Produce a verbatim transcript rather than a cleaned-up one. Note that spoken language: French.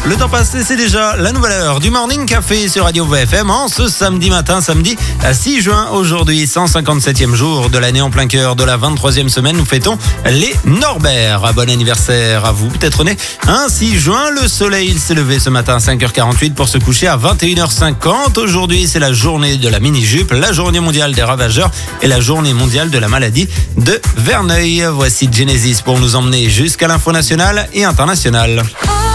Le temps passé, c'est déjà la nouvelle heure du Morning Café sur Radio V F M en ce samedi matin, samedi six juin. Aujourd'hui, cent cinquante-septième jour de l'année en plein cœur de la vingt-troisième semaine. Nous fêtons les Norbert. Bon anniversaire à vous, peut-être né un six juin. Le soleil il s'est levé ce matin à cinq heures quarante-huit pour se coucher à vingt et une heures cinquante. Aujourd'hui, c'est la journée de la mini-jupe, la journée mondiale des ravageurs et la journée mondiale de la maladie de Verneuil. Voici Genesis pour nous emmener jusqu'à l'info nationale et internationale.